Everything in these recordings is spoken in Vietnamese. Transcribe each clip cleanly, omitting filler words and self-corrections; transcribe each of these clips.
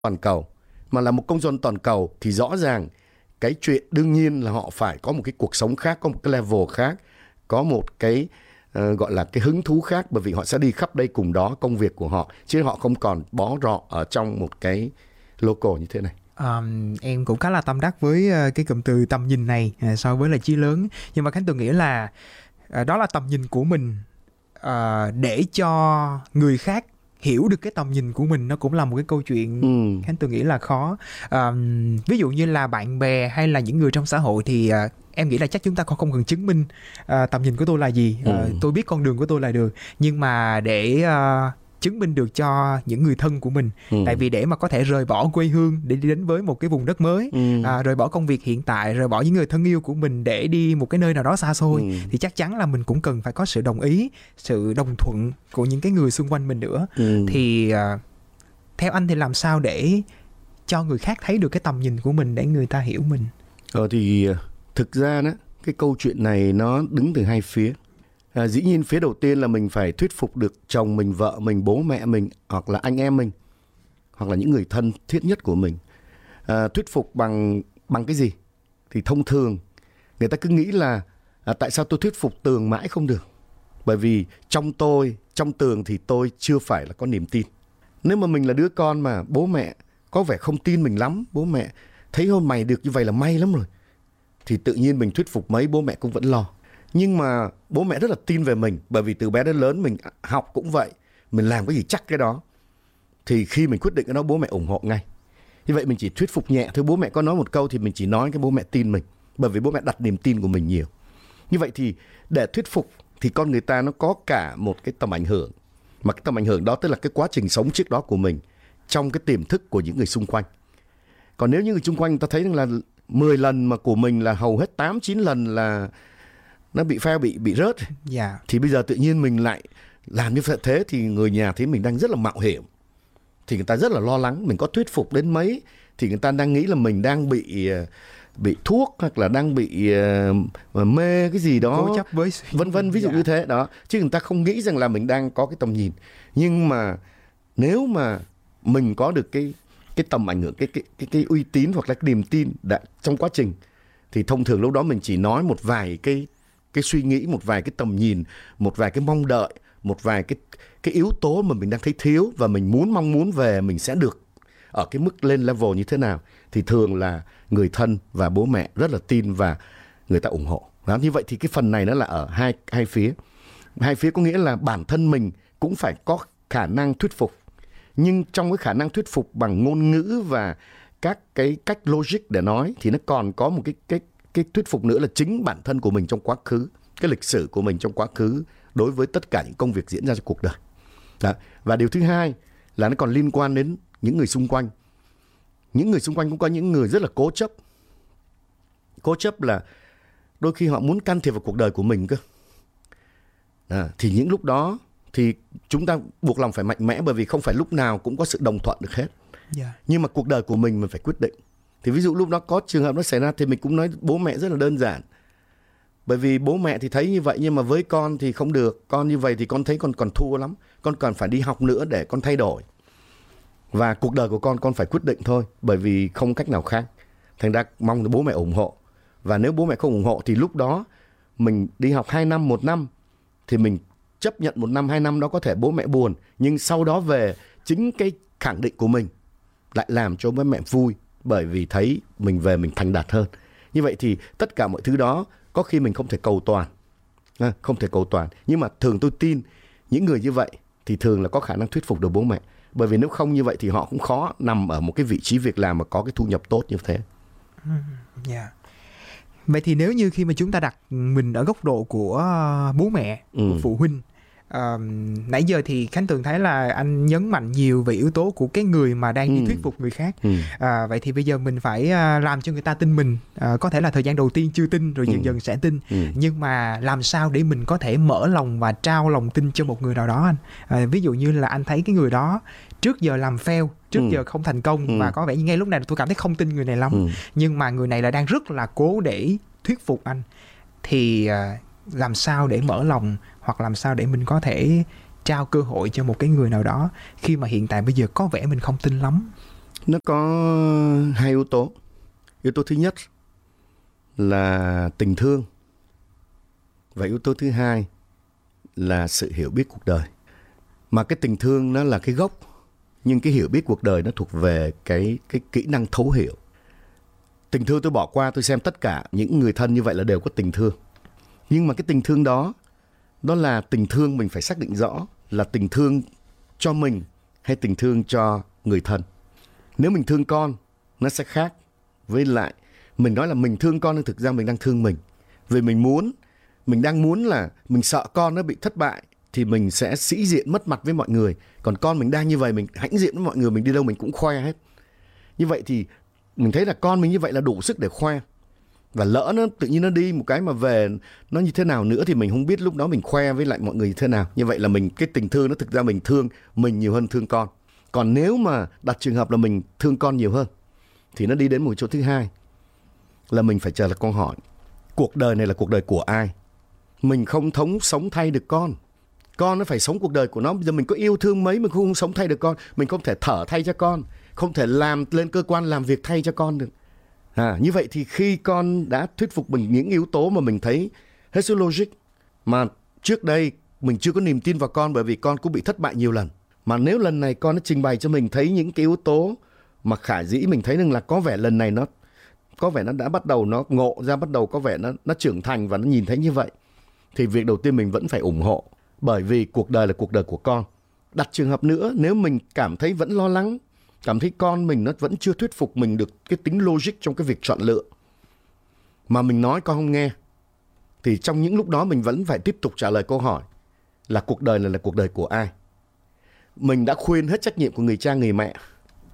toàn cầu, mà là một công dân toàn cầu thì rõ ràng cái chuyện đương nhiên là họ phải có một cái cuộc sống khác, có một cái level khác, có một cái gọi là cái hứng thú khác, bởi vì họ sẽ đi khắp đây cùng đó công việc của họ, chứ họ không còn bó rọ ở trong một cái local như thế này. Em cũng khá là tâm đắc với cái cụm từ tầm nhìn này so với là chí lớn. Nhưng mà Khánh Tường nghĩ là đó là tầm nhìn của mình, để cho người khác hiểu được cái tầm nhìn của mình nó cũng là một cái câu chuyện Khánh Tường nghĩ là khó. Ví dụ như là bạn bè hay là những người trong xã hội thì em nghĩ là chắc chúng ta không cần chứng minh tầm nhìn của tôi là gì. Tôi biết con đường của tôi là được. Nhưng mà để chứng minh được cho những người thân của mình. Tại vì để mà có thể rời bỏ quê hương để đi đến với một cái vùng đất mới, rời bỏ công việc hiện tại, rời bỏ những người thân yêu của mình để đi một cái nơi nào đó xa xôi, thì chắc chắn là mình cũng cần phải có sự đồng ý, sự đồng thuận của những cái người xung quanh mình nữa. Thì theo anh thì làm sao để cho người khác thấy được cái tầm nhìn của mình để người ta hiểu mình? Thì thực ra đó, cái câu chuyện này nó đứng từ hai phía. Dĩ nhiên phía đầu tiên là mình phải thuyết phục được chồng mình, vợ mình, bố mẹ mình, hoặc là anh em mình, hoặc là những người thân thiết nhất của mình. Thuyết phục bằng cái gì? Thì thông thường người ta cứ nghĩ là tại sao tôi thuyết phục Tường mãi không được? Bởi vì trong Tường thì tôi chưa phải là có niềm tin. Nếu mà mình là đứa con mà bố mẹ có vẻ không tin mình lắm, bố mẹ thấy hôm mày được như vậy là may lắm rồi, thì tự nhiên mình thuyết phục mấy bố mẹ cũng vẫn lo. Nhưng mà bố mẹ rất là tin về mình, bởi vì từ bé đến lớn mình học cũng vậy, mình làm cái gì chắc cái đó. Thì khi mình quyết định cái đó bố mẹ ủng hộ ngay. Như vậy mình chỉ thuyết phục nhẹ thôi, bố mẹ có nói một câu thì mình chỉ nói cái bố mẹ tin mình, bởi vì bố mẹ đặt niềm tin của mình nhiều. Như vậy thì để thuyết phục thì con người ta nó có cả một cái tầm ảnh hưởng. Mà cái tầm ảnh hưởng đó tức là cái quá trình sống trước đó của mình trong cái tiềm thức của những người xung quanh. Còn nếu như người xung quanh người ta thấy rằng là 10 lần mà của mình là hầu hết 8-9 lần là nó bị fail, bị rớt, thì bây giờ tự nhiên mình lại làm như thế thì người nhà thấy mình đang rất là mạo hiểm, thì người ta rất là lo lắng. Mình có thuyết phục đến mấy thì người ta đang nghĩ là mình đang bị thuốc, hoặc là đang bị mê cái gì đó, cố chấp với vân vân, ví dụ như thế đó, chứ người ta không nghĩ rằng là mình đang có cái tầm nhìn. Nhưng mà nếu mà mình có được cái tầm ảnh hưởng, cái uy tín hoặc là cái niềm tin trong quá trình, thì thông thường lúc đó mình chỉ nói một vài cái suy nghĩ, một vài cái tầm nhìn, một vài cái mong đợi, một vài cái yếu tố mà mình đang thấy thiếu và mình mong muốn về mình sẽ được ở cái mức lên level như thế nào, thì thường là người thân và bố mẹ rất là tin và người ta ủng hộ. Đó, như vậy thì cái phần này nó là ở hai phía. Hai phía có nghĩa là bản thân mình cũng phải có khả năng thuyết phục, nhưng trong cái khả năng thuyết phục bằng ngôn ngữ và các cái cách logic để nói, thì nó còn có một cái thuyết phục nữa là chính bản thân của mình trong quá khứ, cái lịch sử của mình trong quá khứ đối với tất cả những công việc diễn ra trong cuộc đời. Đó. Và điều thứ hai là nó còn liên quan đến những người xung quanh. Những người xung quanh cũng có những người rất là cố chấp. Cố chấp là đôi khi họ muốn can thiệp vào cuộc đời của mình cơ. Thì những lúc đó thì chúng ta buộc lòng phải mạnh mẽ, bởi vì không phải lúc nào cũng có sự đồng thuận được hết. Nhưng mà cuộc đời của mình phải quyết định. Thì ví dụ lúc đó có trường hợp nó xảy ra thì mình cũng nói bố mẹ rất là đơn giản. Bởi vì bố mẹ thì thấy như vậy, nhưng mà với con thì không được. Con như vậy thì con thấy con còn thua lắm. Con cần phải đi học nữa để con thay đổi. Và cuộc đời của con phải quyết định thôi, bởi vì không cách nào khác. Thành ra mong bố mẹ ủng hộ. Và nếu bố mẹ không ủng hộ thì lúc đó mình đi học 2 năm, 1 năm thì mình chấp nhận 1 năm, 2 năm đó có thể bố mẹ buồn. Nhưng sau đó về chính cái khẳng định của mình lại làm cho bố mẹ vui, bởi vì thấy mình về mình thành đạt hơn. Như vậy thì tất cả mọi thứ đó có khi mình không thể cầu toàn. Nhưng mà thường tôi tin những người như vậy thì thường là có khả năng thuyết phục được bố mẹ. Bởi vì nếu không như vậy thì họ cũng khó nằm ở một cái vị trí việc làm mà có cái thu nhập tốt như thế. Vậy thì nếu như khi mà chúng ta đặt mình ở góc độ của bố mẹ, của phụ huynh, nãy giờ thì Khánh Tường thấy là anh nhấn mạnh nhiều về yếu tố của cái người mà đang đi thuyết phục người khác. Vậy thì bây giờ mình phải làm cho người ta tin mình. Có thể là thời gian đầu tiên chưa tin, rồi dần dần sẽ tin. Nhưng mà làm sao để mình có thể mở lòng và trao lòng tin cho một người nào đó anh? Ví dụ như là anh thấy cái người đó trước giờ làm fail, trước giờ không thành công, và có vẻ như ngay lúc này tôi cảm thấy không tin người này lắm. Nhưng mà người này là đang rất là cố để thuyết phục anh. Thì làm sao để mở lòng, hoặc làm sao để mình có thể trao cơ hội cho một cái người nào đó khi mà hiện tại bây giờ có vẻ mình không tin lắm? Nó có hai yếu tố. Yếu tố thứ nhất là tình thương, và yếu tố thứ hai là sự hiểu biết cuộc đời. Mà cái tình thương nó là cái gốc, nhưng cái hiểu biết cuộc đời nó thuộc về cái kỹ năng thấu hiểu. Tình thương tôi bỏ qua, tôi xem tất cả những người thân như vậy là đều có tình thương. Nhưng mà cái tình thương đó là tình thương mình phải xác định rõ là tình thương cho mình hay tình thương cho người thân. Nếu mình thương con, nó sẽ khác với lại mình nói là mình thương con, nhưng thực ra mình đang thương mình. Vì mình đang muốn là mình sợ con nó bị thất bại thì mình sẽ sĩ diện mất mặt với mọi người. Còn con mình đang như vậy, mình hãnh diện với mọi người, mình đi đâu mình cũng khoe hết. Như vậy thì mình thấy là con mình như vậy là đủ sức để khoe. Và lỡ nó tự nhiên nó đi một cái mà về nó như thế nào nữa thì mình không biết lúc đó mình khoe với lại mọi người như thế nào. Như vậy là cái tình thương nó thực ra mình thương mình nhiều hơn thương con. Còn nếu mà đặt trường hợp là mình thương con nhiều hơn thì nó đi đến một chỗ thứ hai là mình phải trả lời câu hỏi: cuộc đời này là cuộc đời của ai? Mình không sống thay được con. Con nó phải sống cuộc đời của nó. Bây giờ mình có yêu thương mấy mình không sống thay được con. Mình không thể thở thay cho con, không thể làm lên cơ quan làm việc thay cho con được. Như vậy thì khi con đã thuyết phục mình những yếu tố mà mình thấy hết sức logic, mà trước đây mình chưa có niềm tin vào con bởi vì con cũng bị thất bại nhiều lần, mà nếu lần này con nó trình bày cho mình thấy những cái yếu tố mà khả dĩ mình thấy rằng là có vẻ lần này nó đã bắt đầu nó ngộ ra, bắt đầu có vẻ nó trưởng thành và nó nhìn thấy như vậy, thì việc đầu tiên mình vẫn phải ủng hộ, bởi vì cuộc đời là cuộc đời của con. Đặt trường hợp nữa, nếu mình cảm thấy vẫn lo lắng, cảm thấy con mình nó vẫn chưa thuyết phục mình được cái tính logic trong cái việc chọn lựa, mà mình nói con không nghe, thì trong những lúc đó mình vẫn phải tiếp tục trả lời câu hỏi là cuộc đời này là cuộc đời của ai. Mình đã khuyên hết trách nhiệm của người cha người mẹ,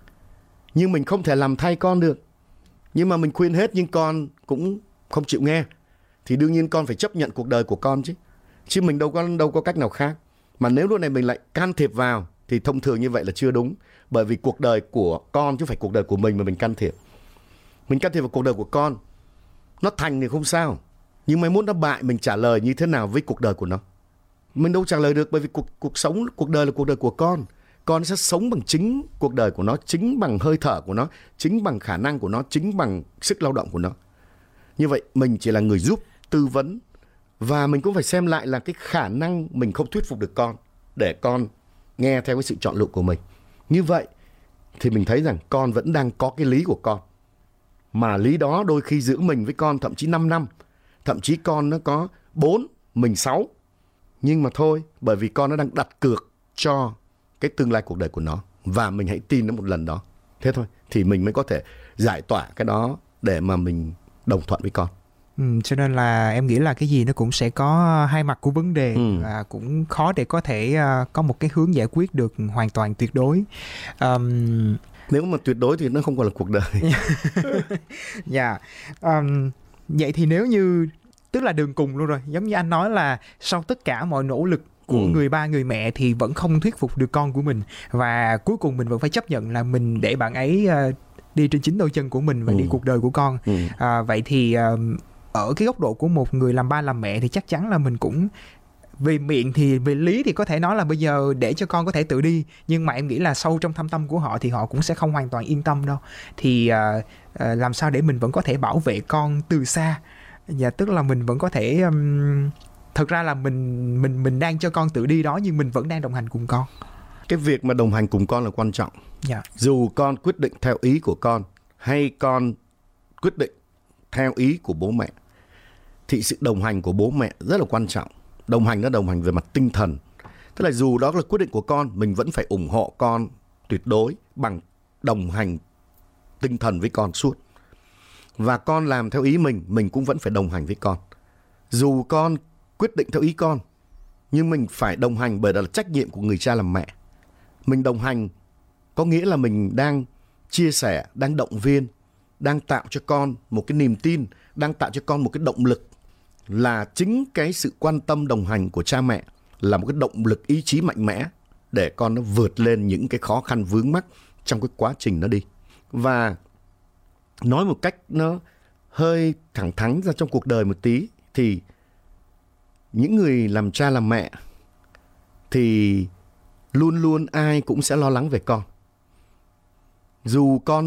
nhưng mình không thể làm thay con được. Nhưng mà mình khuyên hết nhưng con cũng không chịu nghe, thì đương nhiên con phải chấp nhận cuộc đời của con chứ mình đâu có cách nào khác. Mà nếu lúc này mình lại can thiệp vào thì thông thường như vậy là chưa đúng, bởi vì cuộc đời của con chứ không phải cuộc đời của mình mà mình can thiệp. Mình can thiệp vào cuộc đời của con, nó thành thì không sao, nhưng mai mốt nó bại mình trả lời như thế nào với cuộc đời của nó? Mình đâu trả lời được, bởi vì cuộc đời là cuộc đời của con. Con sẽ sống bằng chính cuộc đời của nó, chính bằng hơi thở của nó, chính bằng khả năng của nó, chính bằng sức lao động của nó. Như vậy mình chỉ là người giúp, tư vấn, và mình cũng phải xem lại là cái khả năng mình không thuyết phục được con để con nghe theo cái sự chọn lựa của mình. Như vậy thì mình thấy rằng con vẫn đang có cái lý của con, mà lý đó đôi khi giữa mình với con thậm chí 5 năm, thậm chí con nó có 4, mình 6. Nhưng mà thôi, bởi vì con nó đang đặt cược cho cái tương lai cuộc đời của nó, và mình hãy tin nó một lần đó. Thế thôi, thì mình mới có thể giải tỏa cái đó để mà mình đồng thuận với con. Cho nên là em nghĩ là cái gì nó cũng sẽ có hai mặt của vấn đề, và cũng khó để có thể có một cái hướng giải quyết được hoàn toàn tuyệt đối. Nếu mà tuyệt đối thì nó không còn là cuộc đời. Dạ. Vậy thì nếu như, tức là đường cùng luôn rồi, giống như anh nói là sau tất cả mọi nỗ lực của người ba người mẹ thì vẫn không thuyết phục được con của mình, và cuối cùng mình vẫn phải chấp nhận là mình để bạn ấy đi trên chính đôi chân của mình và đi cuộc đời của con. Vậy thì ở cái góc độ của một người làm ba làm mẹ thì chắc chắn là mình cũng, về miệng thì về lý thì có thể nói là bây giờ để cho con có thể tự đi, nhưng mà em nghĩ là sâu trong thâm tâm của họ thì họ cũng sẽ không hoàn toàn yên tâm đâu. Thì làm sao để mình vẫn có thể bảo vệ con từ xa, và tức là mình vẫn có thể thực ra là mình đang cho con tự đi đó, nhưng mình vẫn đang đồng hành cùng con. Cái việc mà đồng hành cùng con là quan trọng. Yeah. Dù con quyết định theo ý của con hay con quyết định theo ý của bố mẹ, thì sự đồng hành của bố mẹ rất là quan trọng. Đồng hành nó đồng hành về mặt tinh thần. Tức là dù đó là quyết định của con, mình vẫn phải ủng hộ con tuyệt đối bằng đồng hành tinh thần với con suốt. Và con làm theo ý mình cũng vẫn phải đồng hành với con. Dù con quyết định theo ý con, nhưng mình phải đồng hành, bởi đó là trách nhiệm của người cha làm mẹ. Mình đồng hành có nghĩa là mình đang chia sẻ, đang động viên, đang tạo cho con một cái niềm tin, đang tạo cho con một cái động lực. Là chính cái sự quan tâm đồng hành của cha mẹ là một cái động lực ý chí mạnh mẽ để con nó vượt lên những cái khó khăn vướng mắc trong cái quá trình nó đi. Và nói một cách nó hơi thẳng thắn ra trong cuộc đời một tí, thì những người làm cha làm mẹ thì luôn luôn ai cũng sẽ lo lắng về con. dù con